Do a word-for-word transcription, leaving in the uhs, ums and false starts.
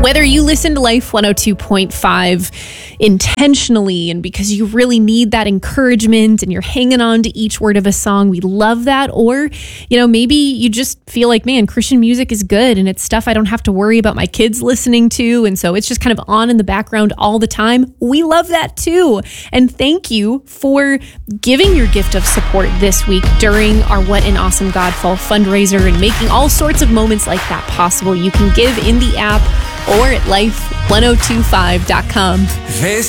Whether you listen to Life one oh two point five intentionally and because you really need that encouragement and you're hanging on to each word of a song, we love that. Or, you know, maybe you just feel like, man, Christian music is good and it's stuff I don't have to worry about my kids listening to. And so it's just kind of on in the background all the time. We love that too. And thank you for giving your gift of support this week during our What an Awesome God Fall fundraiser and making all sorts of moments like that possible. You can give in the app or at life ten twenty-five dot com.